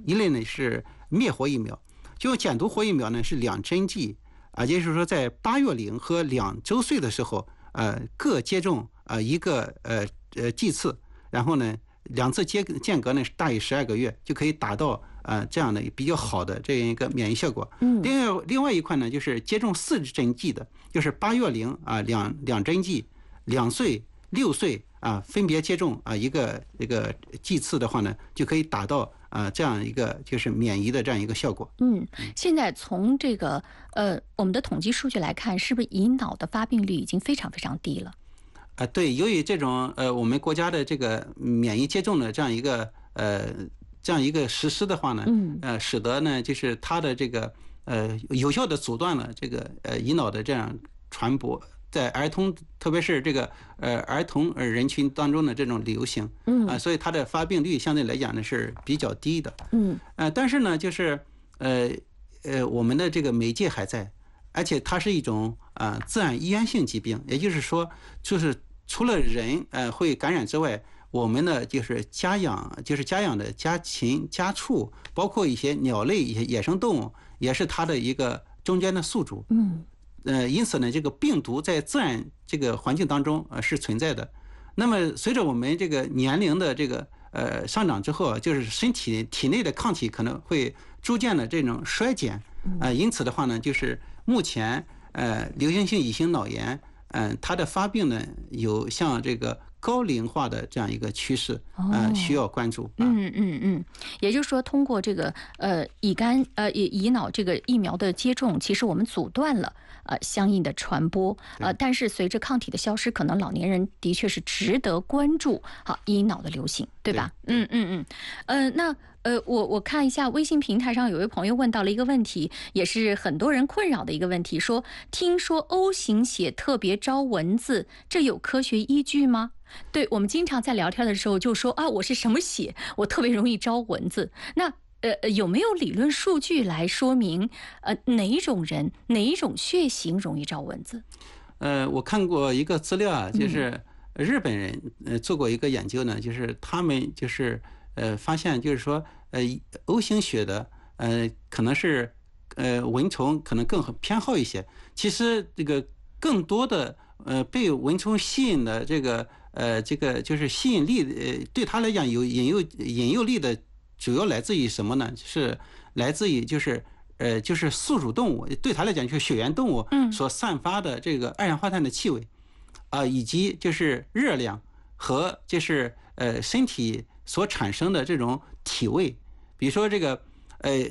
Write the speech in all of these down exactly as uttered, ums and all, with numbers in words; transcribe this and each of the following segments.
一类呢是灭活疫苗。就减毒活疫苗呢是两针剂啊，也就是说在八月龄和两周岁的时候，呃，各接种呃一个呃呃剂次，然后呢两次间间隔呢是大于十二个月，就可以达到呃这样的比较好的这样一个免疫效果。 嗯， 另外另外一块呢就是接种四针剂的，就是八月龄啊两两针剂，两岁、六岁啊分别接种啊一个这个剂次的话呢，就可以达到啊这样一个就是免疫的这样一个效果。 嗯，现在从这个呃我们的统计数据来看，是不是乙脑的发病率已经非常非常低了？ 啊，对，由于这种呃，我们国家的这个免疫接种的这样一个呃这样一个实施的话呢， 嗯， 呃，使得呢就是它的这个呃有效的阻断了这个呃乙脑的这样传播，在儿童特别是这个呃儿童人群当中的这种流行， 嗯啊，所以它的发病率相对来讲呢是比较低的， 嗯， 呃，但是呢就是呃呃我们的这个媒介还在。而且它是一种啊、呃、自然遗传性疾病，也就是说，就是除了人呃会感染之外，我们的就是家养，就是家养的家禽、家畜，包括一些鸟类、一些野生动物，也是它的一个中间的宿主。 嗯， 呃，因此呢，这个病毒在自然这个环境当中呃是存在的。那么随着我们这个年龄的这个呃上涨之后，就是身体体内的抗体可能会逐渐的这种衰减。呃，因此的话呢，就是目前呃流行性乙型脑炎，嗯、呃，它的发病呢有像这个高龄化的这样一个趋势，呃，需要关注。啊、 嗯嗯嗯，也就是说，通过这个呃乙肝呃乙乙脑这个疫苗的接种，其实我们阻断了呃相应的传播，呃，但是随着抗体的消失，可能老年人的确是值得关注好乙脑的流行，对吧？ 对嗯嗯嗯，呃，那。呃，我我看一下微信平台上有位朋友问到了一个问题，也是很多人困扰的一个问题，说听说 O 型血特别招蚊子，这有科学依据吗？对，我们经常在聊天的时候就说啊，我是什么血，我特别容易招蚊子。那呃，有没有理论数据来说明呃哪一种人哪一种血型容易招蚊子？ 呃，我看过一个资料啊，就是日本人呃做过一个研究呢，就是他们就是呃发现就是说呃 O 型血的呃可能是呃蚊虫可能更偏好一些，其实这个更多的呃被蚊虫吸引的这个呃这个就是吸引力呃对他来讲有引诱引诱力的主要来自于什么呢？是来自于就是呃就是宿主动物对他来讲就是血源动物所散发的这个二氧化碳的气味啊、呃，以及就是热量和就是呃身体所产生的这种体味，比如说这个呃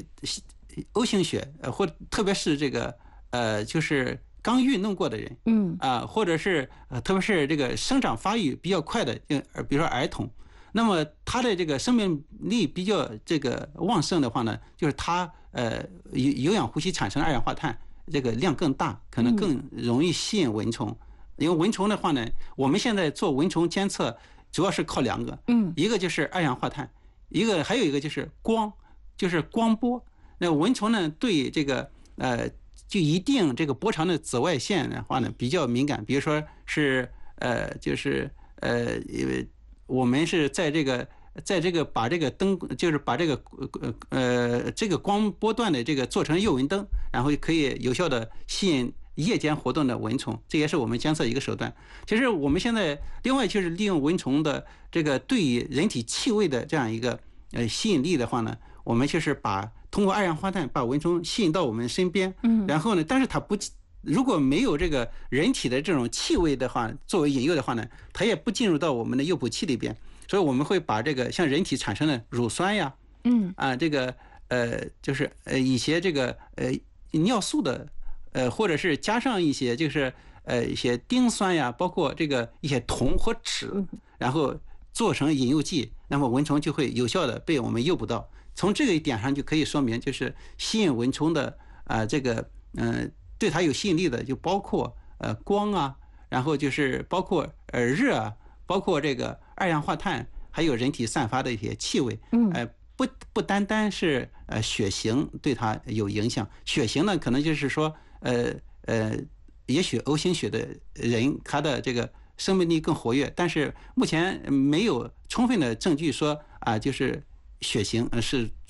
O 型血，呃或特别是这个呃就是刚运动过的人， 嗯啊、呃，或者是呃特别是这个生长发育比较快的，呃比如说儿童，那么他的这个生命力比较这个旺盛的话呢，就是他呃有有氧呼吸产生二氧化碳这个量更大，可能更容易吸引蚊虫。因为蚊虫的话呢，我们现在做蚊虫监测主要是靠两个， 嗯， 一个就是二氧化碳，一个还有一个就是光，就是光波。那蚊虫呢，对这个呃就一定这个波长的紫外线的话呢比较敏感，比如说是呃就是呃我们是在这个在这个把这个灯就是把这个呃呃这个光波段的这个做成诱蚊灯，然后可以有效的吸引夜间活动的蚊虫，这也是我们监测一个手段。其实我们现在另外就是利用蚊虫的这个对于人体气味的这样一个呃吸引力的话呢，我们就是把通过二氧化碳把蚊虫吸引到我们身边， 嗯， 然后呢，但是它不如果没有这个人体的这种气味的话，作为引诱的话呢，它也不进入到我们的诱捕器里边，所以我们会把这个像人体产生的乳酸呀， 嗯啊这个呃就是呃一些这个呃尿素的。呃，或者是加上一些就是呃一些丁酸呀，包括这个一些铜和酯，然后做成引诱剂，那么蚊虫就会有效的被我们诱捕到。从这个一点上就可以说明，就是吸引蚊虫的啊、呃、这个嗯、呃、对它有吸引力的，就包括呃光啊，然后就是包括呃热啊，包括这个二氧化碳，还有人体散发的一些气味， 嗯呃不不单单是呃血型对它有影响，血型呢可能就是说。呃呃，也许 O 型血的人他的这个生命力更活跃，但是目前没有充分的证据说啊，就是血型是